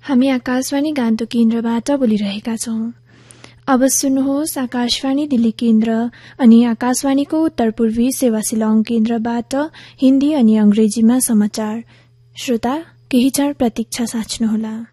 हामी आकाशवाणी गान्तोक केन्द्रबाट बोलिरहेका छौं। अब सुन्नुहोस् आकाशवाणी दिल्ली केन्द्र अनि आकाशवाणीको उत्तर पूर्वी सेवा शिलांग केन्द्रबाट हिन्दी अनि अंग्रेजीमा समाचार। श्रोता, केही क्षण प्रतीक्षा साच्नुहोला।